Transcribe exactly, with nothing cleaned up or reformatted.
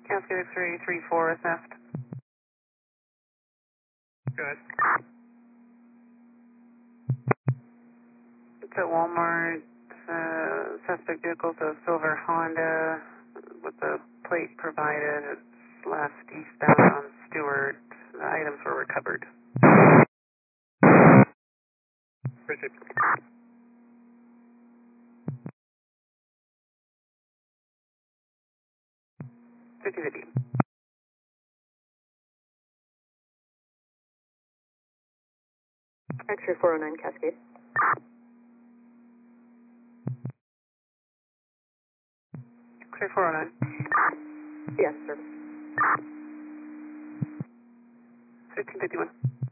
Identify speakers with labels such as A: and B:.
A: Cascade X-ray three four, assessed.
B: Good.
A: It's at Walmart. Uh, suspect vehicle's a silver Honda with the plate provided. It's left eastbound on Stewart. The items were recovered.
B: Appreciate it.
A: fifty fifty.
C: X-ray four oh nine, Cascade.
A: X-ray four oh nine.
C: Yes, sir.
A: fifteen fifty-one.